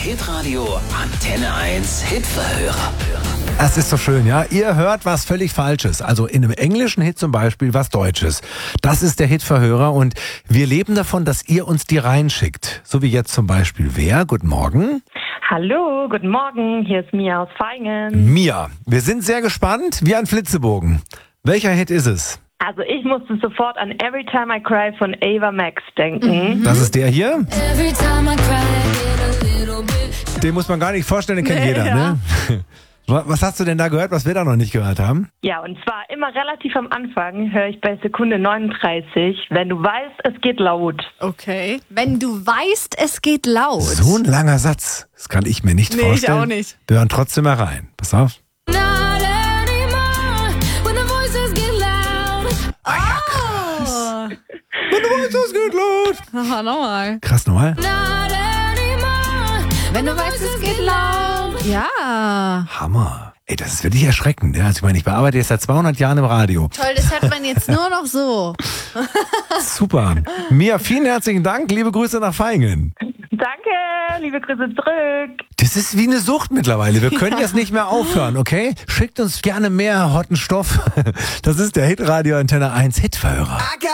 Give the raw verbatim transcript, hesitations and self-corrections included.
Hitradio Antenne eins Hitverhörer. Das ist so schön, ja. Ihr hört was völlig Falsches. Also in einem englischen Hit zum Beispiel was Deutsches. Das ist der Hitverhörer und wir leben davon, dass ihr uns die reinschickt. So wie jetzt zum Beispiel wer? Guten Morgen. Hallo, guten Morgen. Hier ist Mia aus Vaihingen. Mia. Wir sind sehr gespannt, wie ein Flitzebogen. Welcher Hit ist es? Also ich musste sofort an Every Time I Cry von Ava Max denken. Mhm. Das ist der hier? Every time I cry, I get a little bit. Den muss man gar nicht vorstellen, den kennt Nee, jeder, ja. ne? Was hast du denn da gehört, was wir da noch nicht gehört haben? Ja, und zwar immer relativ am Anfang höre ich bei Sekunde neununddreißig, wenn du weißt, es geht laut. Okay. Wenn du weißt, es geht laut. So ein langer Satz. Das kann ich mir nicht Nee, ich vorstellen. auch nicht. Wir hören trotzdem mal rein. Pass auf. Not anymore, when the voices get loud. Ah ja, krass. Und du weißt, es geht los. Aha, nochmal. Krass, nochmal. Not anymore, Wenn du weißt, es geht laut. Ja. Hammer. Ey, das ist wirklich erschreckend. Ja? Also ich meine, ich bearbeite jetzt seit zweihundert Jahren im Radio. Toll, das hört man jetzt nur noch so. Super. Mia, vielen herzlichen Dank. Liebe Grüße nach Vaihingen. Danke, liebe Grüße zurück. Das ist wie eine Sucht mittlerweile. Wir können jetzt nicht mehr aufhören, okay? Schickt uns gerne mehr hotten Stoff. Das ist der Hitradio Antenne eins Hitverhörer.